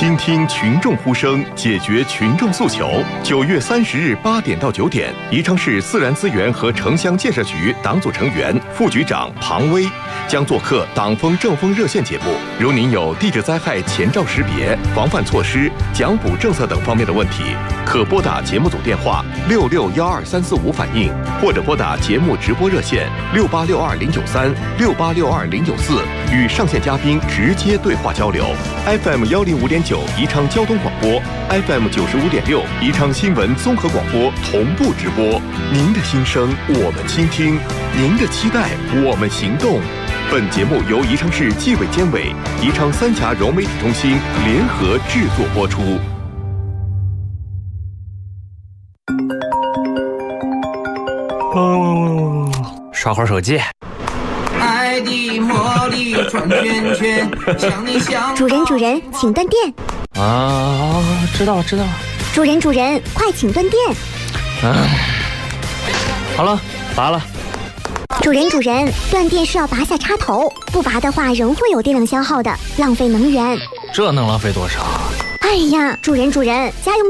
倾听群众呼声，解决群众诉求。9月30日8点到9点，宜昌市自然资源和城乡建设局党组成员、副局长庞威将做客党风政风热线节目。如您有地质灾害前兆识别、防范措施、奖补政策等方面的问题，可拨打节目组电话6612-345反映，或者拨打节目直播热线6862-093、6862-094，与上线嘉宾直接对话交流。FM 105.9宜昌交通广播， FM 95.6宜昌新闻综合广播同步直播。您的心声我们倾听，您的期待我们行动。本节目由宜昌市纪委监委、宜昌三峡融媒体中心联合制作播出。 刷会儿手机。 爱的魔力转圈圈，想你想。 主人，请断电。 啊，知道了。 主人，快请断电。 好了，拔了。 主人，断电是要拔下插头，不拔的话仍会有电量消耗的，浪费能源。 这能浪费多少？ 哎呀，主人，家用